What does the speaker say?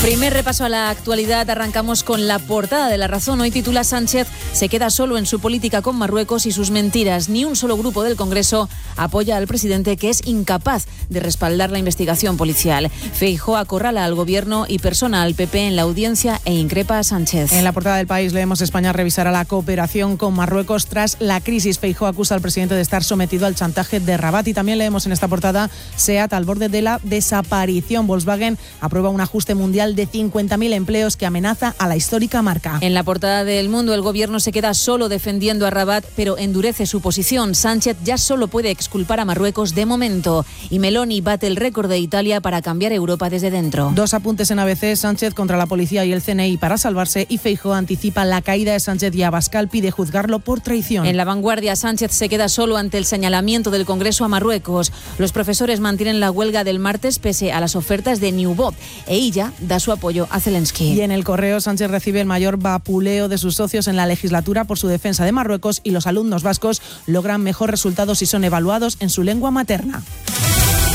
Primer repaso a la actualidad, arrancamos con la portada de La Razón. Hoy titula: Sánchez se queda solo en su política con Marruecos y sus mentiras. Ni un solo grupo del Congreso apoya al presidente, que es incapaz de respaldar la investigación policial. Feijóo acorrala al gobierno y persona al PP en la audiencia e increpa a Sánchez. En la portada del País leemos: España revisará la cooperación con Marruecos tras la crisis. Feijóo acusa al presidente de estar sometido al chantaje de Rabat. Y también leemos en esta portada: SEAT al borde de la desaparición. Volkswagen aprueba un ajuste mundial de 50.000 empleos que amenaza a la histórica marca. En la portada de El Mundo, el gobierno se queda solo defendiendo a Rabat, pero endurece su posición. Sánchez ya solo puede exculpar a Marruecos de momento. Y Meloni bate el récord de Italia para cambiar Europa desde dentro. Dos apuntes en ABC: Sánchez contra la policía y el CNI para salvarse, y Feijóo anticipa la caída de Sánchez y Abascal pide juzgarlo por traición. En La Vanguardia, Sánchez se queda solo ante el señalamiento del Congreso a Marruecos. Los profesores mantienen la huelga del martes pese a las ofertas de New Bob, e ella da su apoyo a Zelensky. Y en El Correo, Sánchez recibe el mayor vapuleo de sus socios en la legislatura por su defensa de Marruecos, y los alumnos vascos logran mejor resultados si son evaluados en su lengua materna.